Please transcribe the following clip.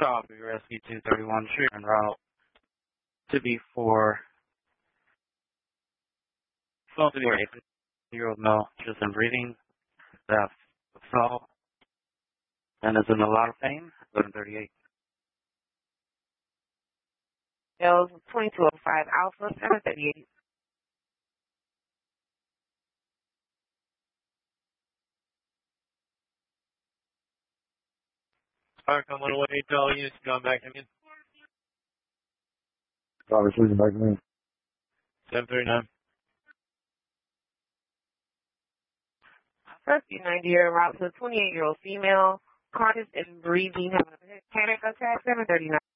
Copy, Rescue 231, sure, en route to be for phone to be 8-year-old male, just in breathing, that fell, and is in a lot of pain, 1138. L 2205 Alpha 738. Park on 108, all units gone back again. Copy, switching back to me. 739. Rescue 90 en route to a 28-year-old female, conscious and breathing, having a panic attack, 739.